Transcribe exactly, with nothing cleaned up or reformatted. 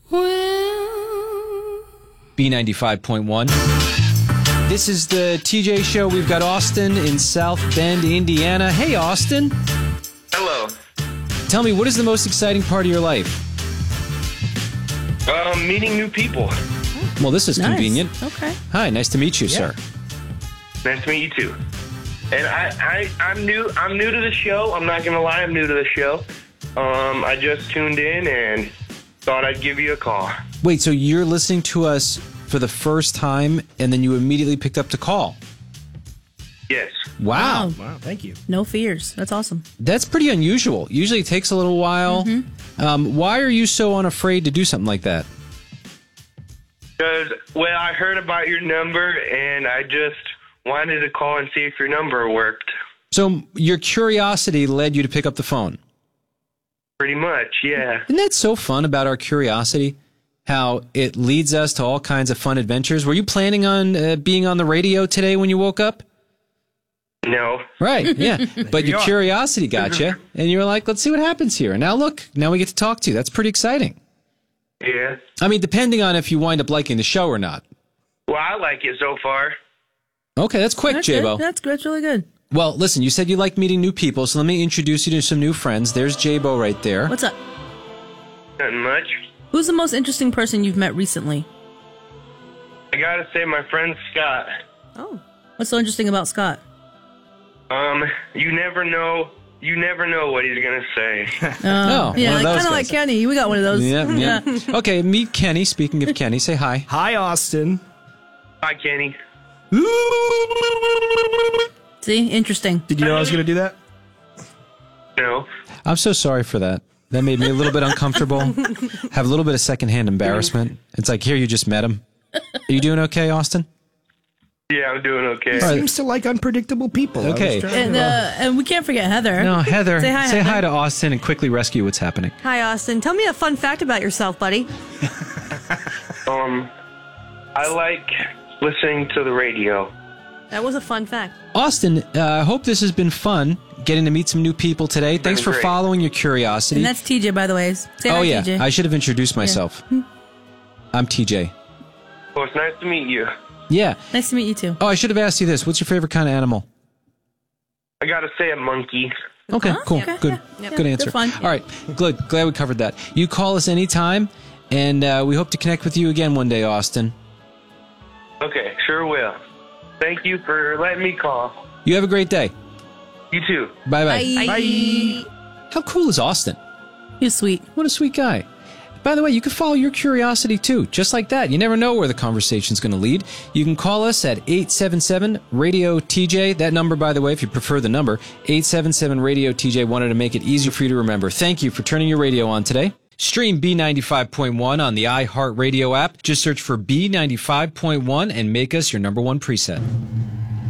Well. B ninety-five point one. This is the T J Show. We've got Austin in South Bend, Indiana. Hey, Austin. Hello. Tell me, what is the most exciting part of your life? Um, meeting new people. Well, this is Nice. convenient. Okay. Hi, nice to meet you, Yeah. sir. Nice to meet you too. And I, I, I'm new. I'm new to the show. I'm not gonna lie. I'm new to the show. Um, I just tuned in and thought I'd give you a call. Wait, so you're listening to us for the first time, and then you immediately picked up to call? Yes. Wow. Wow. Wow, thank you. No fears. That's awesome. That's pretty unusual. Usually it takes a little while. Mm-hmm. Um, why are you so unafraid to do something like that? Because well, I heard about your number and I just wanted to call and see if your number worked. So your curiosity led you to pick up the phone. Pretty much, yeah. Isn't that so fun about our curiosity? How it leads us to all kinds of fun adventures. Were you planning on uh, being on the radio today when you woke up? No. Right, yeah. But you your are. curiosity got you, and you were like, let's see what happens here. And now look, now we get to talk to you. That's pretty exciting. Yeah. I mean, depending on if you wind up liking the show or not. Well, I like it so far. Okay, that's quick, That's J-Bo. good. That's good. That's really good. Well, listen, you said you like meeting new people, so let me introduce you to some new friends. There's J-Bo right there. What's up? Nothing much. Who's the most interesting person you've met recently? I gotta say, my friend Scott. Oh. What's so interesting about Scott? Um, you never know. You never know what he's gonna say. Oh, Yeah, one of like, those kind of like guys. Kenny. We got one of those. Yeah, yeah. Okay, meet Kenny. Speaking of Kenny, say hi. Hi, Austin. Hi, Kenny. See? Interesting. Did you know I was going to do that? No. I'm so sorry for that. That made me a little bit uncomfortable. Have a little bit of secondhand embarrassment. It's like, here, you just met him. Are you doing okay, Austin? Yeah, I'm doing okay. All right. Seems to like unpredictable people. I was Okay. trying And, to- uh, and we can't forget Heather. No, Heather, Say hi, say Heather. hi to Austin and quickly rescue what's happening. Hi, Austin. Tell me a fun fact about yourself, buddy. Um, I like listening to the radio. That was a fun fact. Austin, uh, I hope this has been fun getting to meet some new people today. Thanks for great. following your curiosity. And that's T J, by the way. Say oh, hi, yeah. T J. I should have introduced myself. I'm T J. Well, it's nice to meet you. Yeah. Nice to meet you, too. Oh, I should have asked you this. What's your favorite kind of animal? I gotta say a monkey. Okay, cool. okay, Good. yeah, Good yeah, answer. they're fun. All right. Good. Glad we covered that. You call us anytime, and uh, we hope to connect with you again one day, Austin. Okay, sure will. Thank you for letting me call. You have a great day. You too. Bye-bye. Bye. How cool is Austin? He's sweet. What a sweet guy. By the way, you can follow your curiosity too, just like that. You never know where the conversation's going to lead. You can call us at eight seven seven radio T J. That number, by the way, if you prefer the number, eight seven seven radio T J. Wanted to make it easier for you to remember. Thank you for turning your radio on today. Stream B ninety-five point one on the iHeartRadio app. Just search for B ninety-five point one and make us your number one preset.